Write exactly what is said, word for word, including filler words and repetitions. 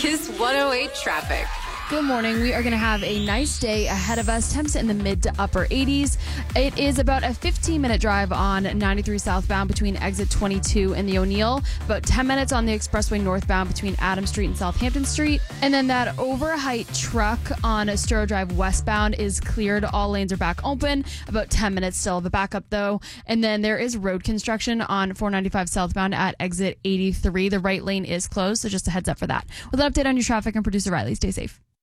Kiss one oh eight traffic. Good morning. We are going to have a nice day ahead of us. Temps in the mid to upper eighties. It is about a fifteen minute drive on ninety-three southbound between exit twenty-two and the O'Neill. About ten minutes on the expressway northbound between Adams Street and Southampton Street. And then that overheight truck on Estero Drive westbound is cleared. All lanes are back open. About ten minutes still of a backup though. And then there is road construction on four ninety-five southbound at exit eighty-three. The right lane is closed, so just a heads up for that. With an update on your traffic, and producer Riley, stay safe.